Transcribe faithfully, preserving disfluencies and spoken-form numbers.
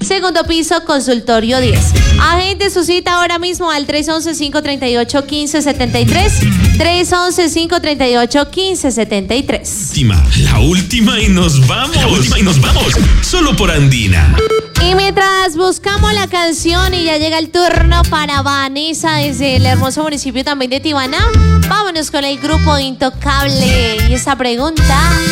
segundo piso, consultorio diez. Agende su cita ahora mismo al tres once, cinco treinta y ocho, quince setenta y tres. tres once, cinco treinta y ocho, quince setenta y tres. Última, la última y nos vamos. La última y nos vamos. Solo por Andina. Y mientras buscamos la canción y ya llega el turno para Vanessa desde el hermoso municipio también de Tibana, vámonos con el grupo Intocable. Y esa pregunta